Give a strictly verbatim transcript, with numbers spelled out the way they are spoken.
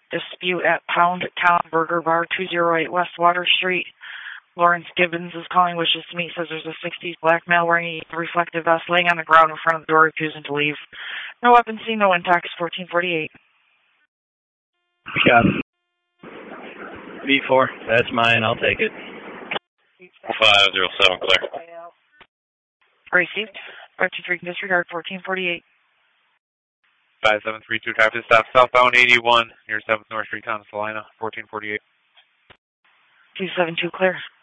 dispute at Pound Town Burger Bar, two oh eight West Water Street. Lawrence Gibbons is calling, wishes to meet, says there's a sixties black male wearing a reflective vest laying on the ground in front of the door, refusing to leave. No weapons seen, no intact, fourteen forty-eight. Got it. V four, that's mine, I'll take it. five zero seven, clear. Received. five two three, disregard, fourteen forty-eight. five seven three two, traffic stop southbound eighty-one near seventh North Street, Consolina, fourteen forty-eight. two seven two, clear.